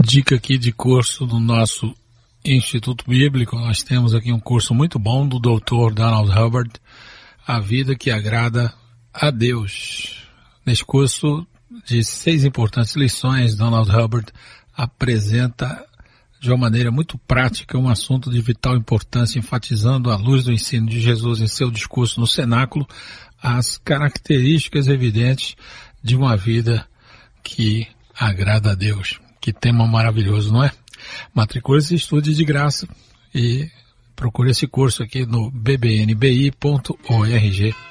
Dica aqui de curso do nosso Instituto Bíblico. Nós temos aqui um curso muito bom do Dr. Donald Hubbard, A Vida que Agrada a Deus. Neste curso de 6 importantes lições, Donald Hubbard apresenta de uma maneira muito prática um assunto de vital importância, enfatizando à luz do ensino de Jesus em seu discurso no cenáculo as características evidentes de uma vida que agrada a Deus. Que tema maravilhoso, não é? Matricule-se, estude de graça e procure esse curso aqui no bbnbi.org.